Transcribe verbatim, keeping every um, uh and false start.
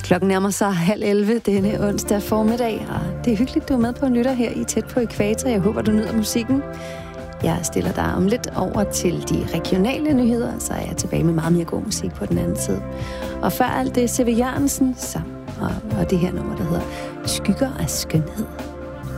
Klokken nærmer sig halv elleve denne onsdag formiddag, og det er hyggeligt, du er med på en lytter her i Tæt på Ækvator. Jeg håber, du nyder musikken. Jeg stiller dig om lidt over til de regionale nyheder, så er jeg tilbage med meget mere god musik på den anden side. Og før alt det, C V Jørgensen, så, og, og det her nummer, der hedder Skygger af skønhed.